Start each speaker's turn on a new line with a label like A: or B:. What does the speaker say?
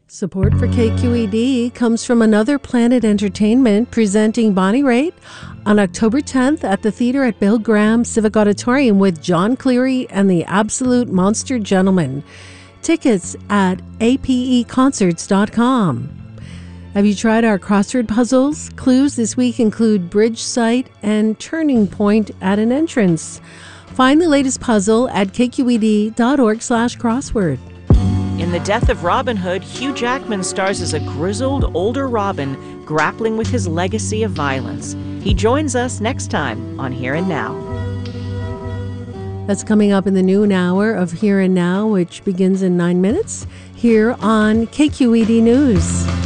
A: Support for KQED comes from Another Planet Entertainment presenting Bonnie Raitt on October 10th at the theater at Bill Graham Civic Auditorium with John Cleary and the Absolute Monster Gentlemen. Tickets at apeconcerts.com. Have you tried our crossword puzzles? Clues this week include bridge site and turning point at an entrance. Find the latest puzzle at kqed.org/crossword.
B: In The Death of Robin Hood, Hugh Jackman stars as a grizzled, older Robin grappling with his legacy of violence. He joins us next time on Here and Now.
A: That's coming up in the noon hour of Here and Now, which begins in 9 minutes, here on KQED News.